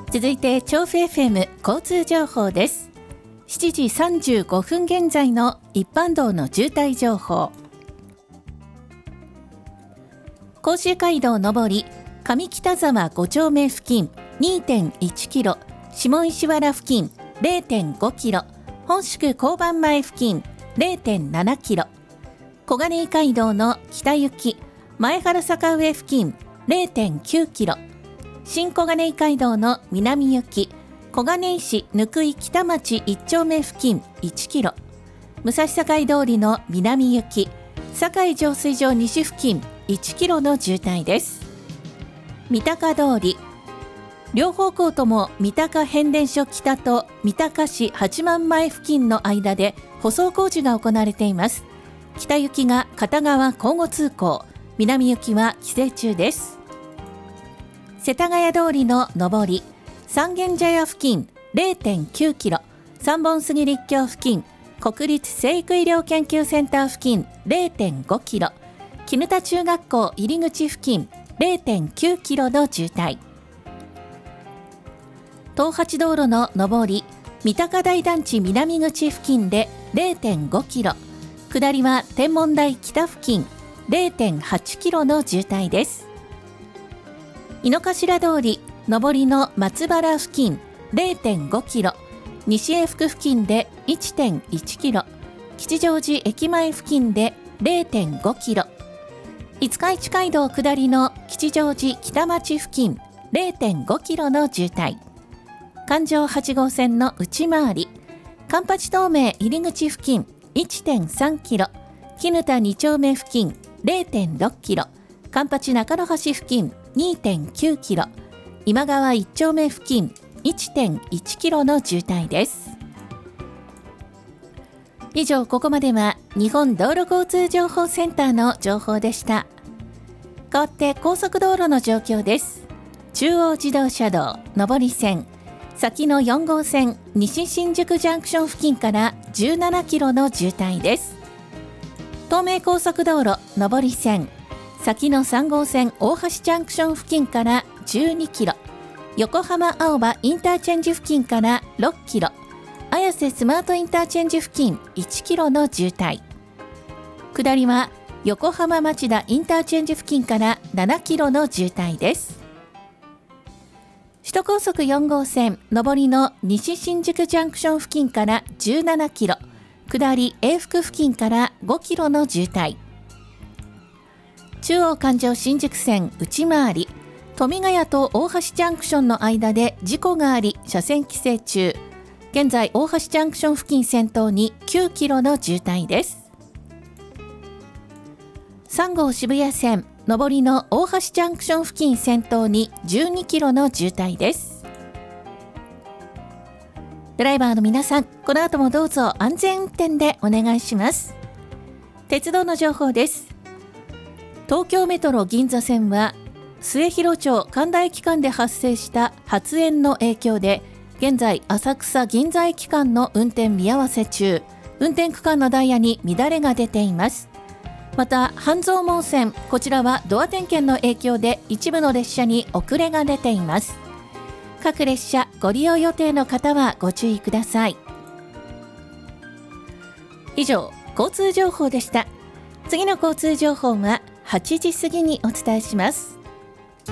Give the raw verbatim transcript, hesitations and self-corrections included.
続いて調布 エフエム 交通情報です。しちじさんじゅうごふん現在の一般道の渋滞情報。甲州街道上り上北沢ご丁目付近 にてんいちキロ、下石原付近 れいてんごキロ、本宿交番前付近 れいてんななキロ、小金井街道の北行き前原坂上付近 れいてんきゅうキロ、新小金井街道の南行き小金井市貫井北町いち丁目付近いちキロ、武蔵境通りの南行き堺浄水場西付近いちキロの渋滞です。三鷹通り両方向とも三鷹変電所北と三鷹市八幡前付近の間で舗装工事が行われています。北行きが片側交互通行、南行きは規制中です。世田谷通りの上り三軒茶屋付近 れいてんきゅうキロ、三本杉立教付近国立成育医療研究センター付近 れいてんごキロ、絹田中学校入り口付近 れいてんきゅうキロの渋滞。東八道路の上り三鷹台団地南口付近で れいてんごキロ、下りは天文台北付近 れいてんはちキロの渋滞です。井の頭通り上りの松原付近 れいてんごキロ、西永福付近で いってんいちキロ、吉祥寺駅前付近で れいてんごキロ、五日市街道下りの吉祥寺北町付近 れいてんごキロの渋滞。環状はち号線の内回り環八東名入り口付近 いってんさんキロ、絹田に丁目付近 れいてんろくキロ、環八中野橋付近 にてんきゅうキロ、今川いち丁目付近 いってんいちキロの渋滞です。以上、ここまでは日本道路交通情報センターの情報でした。変わって高速道路の状況です。中央自動車道上り線先のよん号線西新宿ジャンクション付近からじゅうななキロの渋滞です。東名高速道路上り線先のさん号線大橋ジャンクション付近からじゅうにキロ、横浜青葉インターチェンジ付近からろっキロ、綾瀬スマートインターチェンジ付近いちキロの渋滞。下りは横浜町田インターチェンジ付近からななキロの渋滞です。首都高速よん号線上りの西新宿ジャンクション付近からじゅうななキロ、下り永福付近からごキロの渋滞。中央環状新宿線内回り富ヶ谷と大橋ジャンクションの間で事故があり車線規制中。現在大橋ジャンクション付近先頭にきゅうキロの渋滞です。さん号渋谷線上りの大橋ジャンクション付近先頭にじゅうにキロの渋滞です。ドライバーの皆さん、この後もどうぞ安全運転でお願いします。鉄道の情報です。東京メトロ銀座線は末広町神田駅間で発生した発煙の影響で現在浅草銀座駅間の運転見合わせ中、運転区間のダイヤに乱れが出ています。また半蔵門線、こちらはドア点検の影響で一部の列車に遅れが出ています。各列車ご利用予定の方はご注意ください。以上、交通情報でした。次の交通情報ははちじ過ぎにお伝えします。